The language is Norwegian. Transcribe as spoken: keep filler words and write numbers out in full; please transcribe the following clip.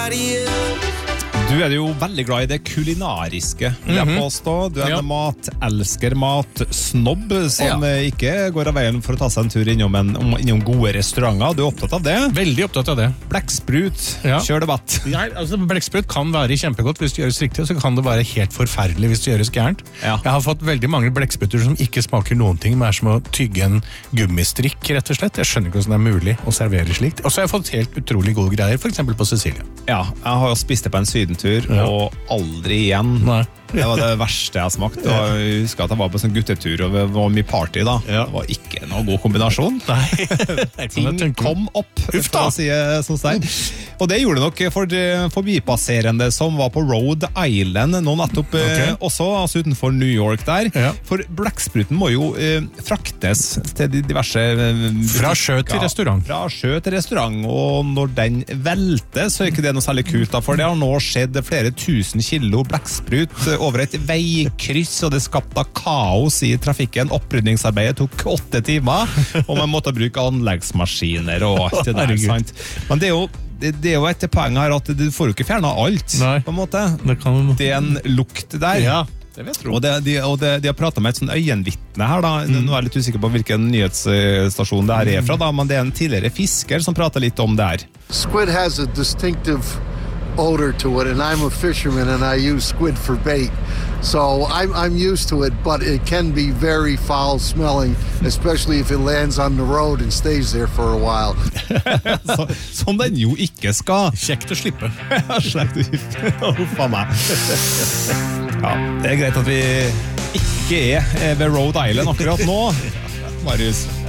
Du er jo veldig glad i det kulinariske, vil jeg påstå. Du er en matelsker, matsnobb, som Ja. ikke går av veien for å ta seg en tur innom, en, om- innom gode restauranter. Du er opptatt av det. Veldig opptatt av det. Blekksprut, Ja. kjør debatt. Ja, altså, blekksprut kan være kjempegodt hvis det gjøres riktig, og så kan det være helt forferdelig hvis det gjøres gærent. Ja. Jeg har fått veldig mange blekksprutter som ikke smaker noen ting, men er som å tygge en gummistrikk, rett og slett. Jeg skjønner ikke hvordan det er mulig å servere slikt. Og så har jeg fått helt utrolig gode greier, for eksempel på Sicilia. Ja, jeg har jo spist det på en sydentur, Ja. og aldri igjen. Nei. Det var det verste jeg har smakt. Og jeg husker at jeg var på sånn guttetur, og det var mye party da. Ja. Det var ikke noe god kombinasjon. Nei. Ting kom opp, Uff for da. å si det sånn stein. Og det gjorde det nok for de forbipasserende som var på Rhode Island nå nettopp, eh, Ok. også, altså utenfor New York der. Ja. For blekkspruten må jo eh, fraktes til de diverse eh, Fra sjø til butikker. restaurant. Fra sjø til restaurant, og når den velter, så er ikke det noe særlig kult da, for det har nå skjedd flere tusen kilo blekksprut eh, over et veikryss, og det skapte kaos i trafikken. Opprydningsarbeidet tok åtte timer, og man måtte bruke anleggsmaskiner og alt det der, Herregud. sant? Men det er jo, det, det er jo et poeng her at du får jo ikke fjernet alt, Nei. på en måte. Det kan... Det er en lukt der. Ja, det vet jeg. Og, det, de, og det, de har pratet med et sånn øyenvittne her da. Nå er jeg litt usikker på hvilken nyhetsstasjon det her er fra da, men det er en tidligere fisker som prater litt om det her. Squid has a distinctive odor to it, and I'm a fisherman and I use squid for bait. So I'm, I'm used to it, but it can be very foul smelling, especially if it lands on the road and stays there for a while. Så, som den jo ikke skal. Kjekt å slippe. Slekt ut. Huff a meg. Ja, det er greit at vi ikke er ved Rhode Island akkurat nå, Marius.